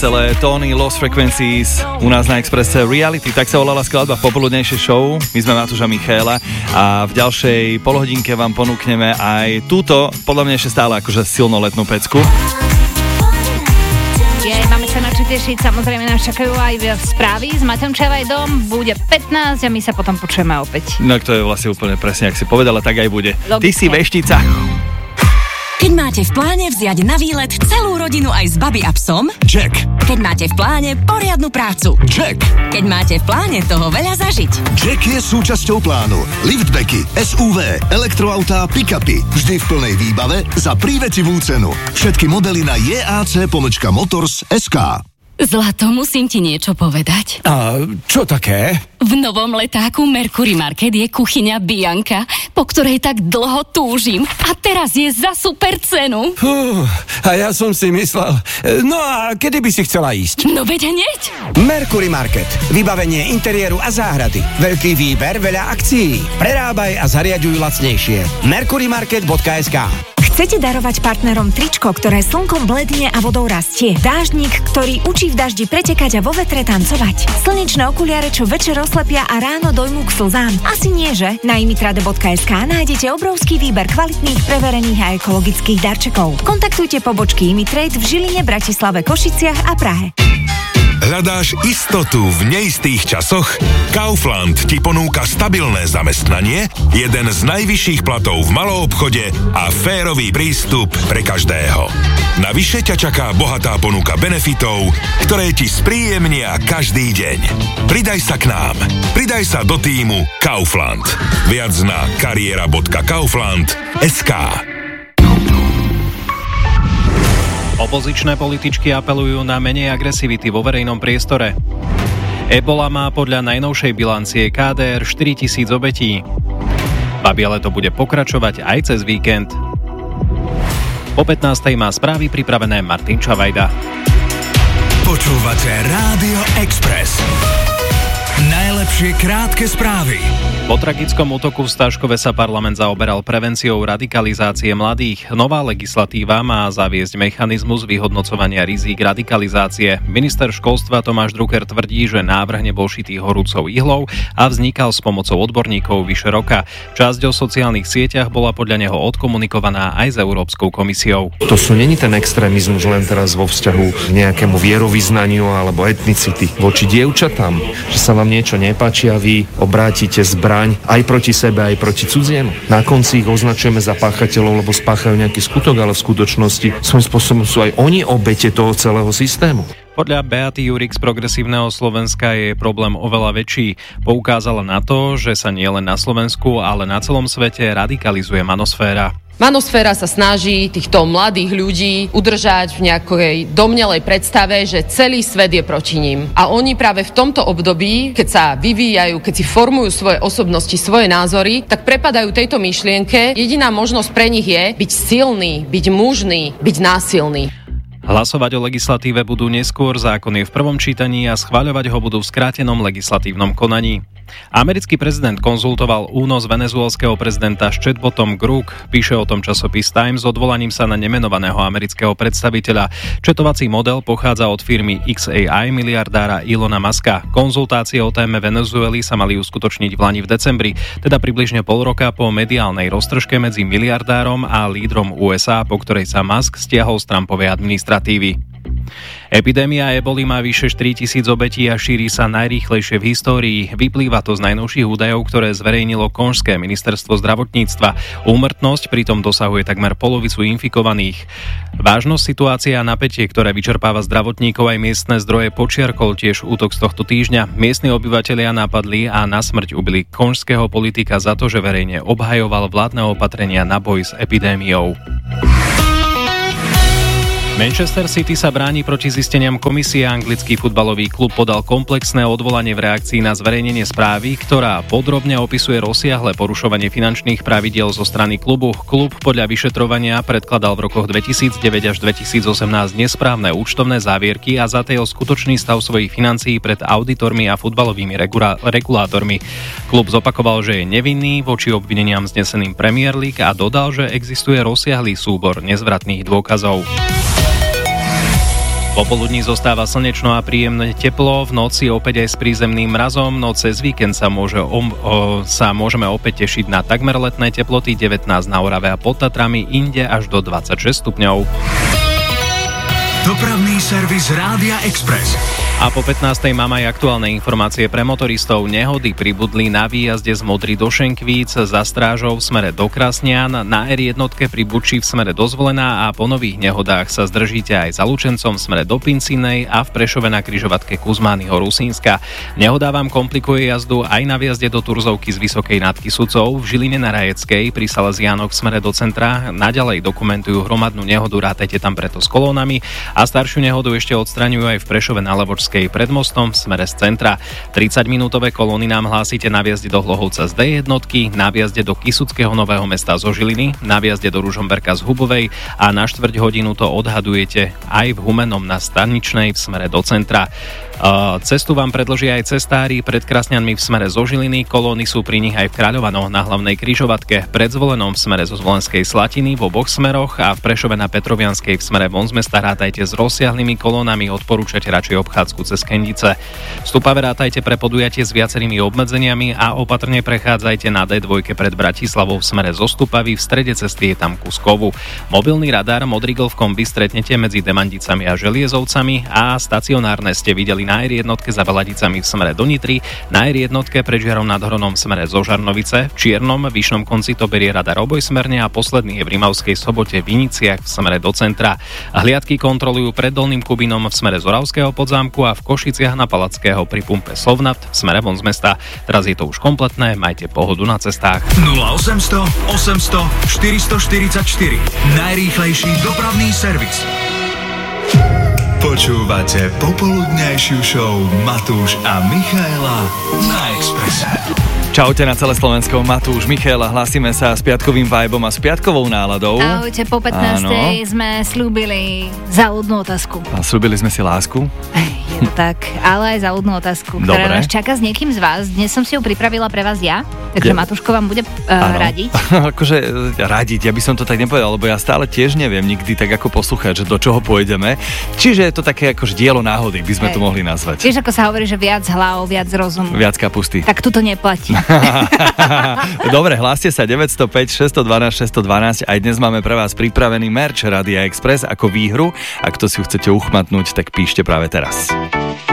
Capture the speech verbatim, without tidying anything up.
veselé tóny Lost Frequencies u nás na Expresse Reality. Tak sa volala skladba v popoludnejšej show. My sme Matúš a Michaela a v ďalšej polhodinke vám ponúkneme aj túto, podľa mňa ešte stále akože silno letnú pecku. Je, máme sa na čo tešiť, samozrejme nás čakajú aj správy s Matejom Čavajdom, bude pätnásť a my sa potom počujeme opäť. No to je vlastne úplne presne, ak si povedala, tak aj bude. Logické. Ty si veštica. Keď máte v pláne vziať na výlet celú rodinu aj s babi a psom? Check. Keď máte v pláne poriadnu prácu? Check. Keď máte v pláne toho veľa zažiť? Check je súčasťou plánu. Liftbacky, es ú vé, elektroautá, pick-upy. Vždy v plnej výbave za prívetivú cenu. Všetky modely na jac pomlčka motors bodka es ká. Zlato, musím ti niečo povedať. A čo také? V novom letáku Mercury Market je kuchyňa Bianka, po ktorej tak dlho túžim. A teraz je za super cenu. Fú, a ja som si myslel... No a kedy by si chcela ísť? No veď hneď. Mercury Market. Vybavenie interiéru a záhrady. Veľký výber, veľa akcií. Prerábaj a zariaďuj lacnejšie. mercury market bodka es ká. Chcete darovať partnerom tričko, ktoré slnkom bledne a vodou rastie? Dážnik, ktorý učí v daždi pretekať a vo vetre tancovať? Slnečné okuliare, čo večer oslepia a ráno dojmú k slzám? Asi nie, že? Na imitrade bodka es ká nájdete obrovský výber kvalitných, preverených a ekologických darčekov. Kontaktujte pobočky Imitrade v Žiline, Bratislave, Košiciach a Prahe. Hľadáš istotu v neistých časoch? Kaufland ti ponúka stabilné zamestnanie, jeden z najvyšších platov v maloobchode a férový prístup pre každého. Navyše ťa čaká bohatá ponuka benefitov, ktoré ti spríjemnia každý deň. Pridaj sa k nám. Pridaj sa do tímu Kaufland. Viac na kariéra bodka kaufland bodka es ká. Opozičné političky apelujú na menej agresivity vo verejnom priestore. Ebola má podľa najnovšej bilancie ká dé er štyritisíc obetí. Babi ale to bude pokračovať aj cez víkend. Po pätnástej má správy pripravené Martin Čavajda. Počúvate Rádio Express. Najlepšie krátke správy. Po tragickom útoku v Staškove sa parlament zaoberal prevenciou radikalizácie mladých. Nová legislatíva má zaviesť mechanizmus vyhodnocovania rizík radikalizácie. Minister školstva Tomáš Drucker tvrdí, že návrh nebol šitý horúcou ihlou a vznikal s pomocou odborníkov vyše roka. Časť o sociálnych sieťach bola podľa neho odkomunikovaná aj s Európskou komisiou. To sú není ten extrémizmus len teraz vo vzťahu k nejakému vierovyznaniu alebo etnicity voči dievčatám, že sa vám niečo nepáči a vy obrátite zbraň aj proti sebe, aj proti cudziemu. Na konci ich označujeme za páchateľov, lebo spáchajú nejaký skutok, ale v skutočnosti svojím spôsobom sú aj oni obete toho celého systému. Podľa Beaty Jurik z Progresívneho Slovenska je problém oveľa väčší. Poukázala na to, že sa nielen na Slovensku, ale na celom svete radikalizuje manosféra. Manosféra sa snaží týchto mladých ľudí udržať v nejakej domnelej predstave, že celý svet je proti ním. A oni práve v tomto období, keď sa vyvíjajú, keď si formujú svoje osobnosti, svoje názory, tak prepadajú tejto myšlienke. Jediná možnosť pre nich je byť silný, byť mužný, byť násilný. Hlasovať o legislatíve budú neskôr, zákon je v prvom čítaní a schvaľovať ho budú v skrátenom legislatívnom konaní. Americký prezident konzultoval únos venezuelského prezidenta s chatbotom Grok, píše o tom časopis Times s odvolaním sa na nemenovaného amerického predstaviteľa. Chatovací model pochádza od firmy iks á í miliardára Elona Muska. Konzultácie o téme Venezuely sa mali uskutočniť v lani v decembri, teda približne pol roka po mediálnej roztržke medzi miliardárom a lídrom ú es á, po ktorej sa Musk stiahol z Trumpovej administratívy. Epidémia eboli má vyše štyritisíc obetí a šíri sa najrýchlejšie v histórii. Vyplýva to z najnovších údajov, ktoré zverejnilo konžské ministerstvo zdravotníctva. Úmrtnosť pritom dosahuje takmer polovicu infikovaných. Vážnosť situácie a napätie, ktoré vyčerpáva zdravotníkov aj miestne zdroje, počiarkol tiež útok z tohto týždňa. Miestni obyvatelia napadli a na smrť ubili konžského politika za to, že verejne obhajoval vládne opatrenia na boj s epidémiou. Manchester City sa bráni proti zisteniam komisie. Anglický futbalový klub podal komplexné odvolanie v reakcii na zverejnenie správy, ktorá podrobne opisuje rozsiahle porušovanie finančných pravidiel zo strany klubu. Klub podľa vyšetrovania predkladal v rokoch dvetisícdeväť až dvetisícosemnásť nesprávne účtovné závierky a zatajil skutočný stav svojich financií pred auditormi a futbalovými regula- regulátormi. Klub zopakoval, že je nevinný voči obvineniam zneseným Premier League a dodal, že existuje rozsiahlý súbor nezvratných dôkazov. Popoludní zostáva slnečno a príjemné teplo, v noci opäť aj s prízemným mrazom, no cez víkend sa, môže, o, o, sa môžeme opäť tešiť na takmer letné teploty, devätnásť na Orave a pod Tatrami, inde až do dvadsaťšesť stupňov. Dopravný servis Rádia Express. A po pätnástej mám aj aktuálne informácie pre motoristov. Nehody pribudli na výjazde z Modry do Šenkvíc, za Strážou v smere do Krasnian, na er jedna pri Buči v smere do Zvolená a po nových nehodách sa zdržíte aj za Lučencom v smere do Pincinej a v Prešove na križovatke Kuzmányho Rusínska. Nehoda vám komplikuje jazdu aj na výjazde do Turzovky z Vysokej nad Kysucou, v Žiline na Rajeckej pri Salesiánoch v smere do centra. Naďalej dokumentujú hromadnú nehodu, rátajte tam preto s kolónami a staršiu nehodu ešte odstraňujú aj v Prešove na Levočskej pred mostom v smere z centra. tridsaťminútové kolóny nám hlásite na výjazde do Hlohovca z dé jedna, na výjazde do Kysuckého Nového Mesta zo Žiliny, na výjazde do Ružomberka z Hubovej a na štvrť hodinu to odhadujete aj v Humennom na Staničnej v smere do centra. Cestu vám predložia aj cestári pred Krasňanmi v smere zo Žiliny, kolóny sú pri nich aj v Kráľovanoch na hlavnej križovatke, pred Zvolenom v smere zo Zvolenskej Slatiny v oboch smeroch a v Prešove na Petrovianskej v smere von z mesta rátajte s rozsiahlymi kolónami, odporúčate radšej obchádzku cez Kendice. Vstupave rátajte pre podujatie s viacerými obmedzeniami a opatrne prechádzajte na dé dva pred Bratislavou v smere zo Stupavy, v strede cesty je tam kus kovu. Mobilný radar Modrý Glv v kombi stretnete medzi Demandicami a Želiezovcami a stacionárne ste videli na er jedna za Beladicami v smere do Nitry, na er jedna pred Žiarom nad Hronom v smere zo Žarnovice, v Čiernom vyšnom konci to berie radar obojsmerne a posledný je v Rimavskej Sobote v Iniciach v smere do centra. Hliadky kontrolujú pred Dolným Kubinom v smere z Oravského Podzámku a v Košiciach na Palackého pri pumpe Slovnat v smere von z mesta. Teraz je to už kompletné, majte pohodu na cestách. nula osemsto osemsto štyristoštyridsaťštyri Najrýchlejší dopravný servis. Počúvate popoludňajšiu show Matúš a Michaela na Expresse. Čaute na celé Slovensko, Matúš, Michaela, hlásime sa s piatkovým vibom a s piatkovou náladou. Ahojte, po pätnástej Áno. sme slúbili záľudnú otázku. A slúbili sme si lásku? Je to tak, ale aj záľudnú otázku, Dobre. ktorá nás čaká s niekým z vás. Dnes som si ju pripravila pre vás ja, takže Je... Matúško vám bude uh, radiť. Akože radiť, ja by som to tak nepovedal, lebo ja stále tiež neviem nikdy tak ako poslucháč, do čoho pôjdeme. Čiže je to také akože dielo náhody, by sme Hej. to mohli nazvať. Vieš, ako sa hovorí, že viac hlav, viac rozumu. Viac kapusty. Tak tu to neplatí. Dobre, hláste sa deväť nula päť, šesť jedna dva, šesť jedna dva. Aj dnes máme pre vás pripravený merch Rádia Express ako výhru. Ak to si chcete uchmatnúť, tak píšte práve teraz.